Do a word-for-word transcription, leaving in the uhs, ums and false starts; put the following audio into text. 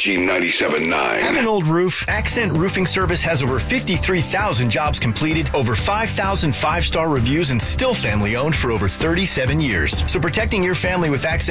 Energy ninety-seven point nine. Have an old roof? Accent Roofing Service has over fifty-three thousand jobs completed, over five thousand five-star reviews, and still family-owned for over thirty-seven years. So protecting your family with Accent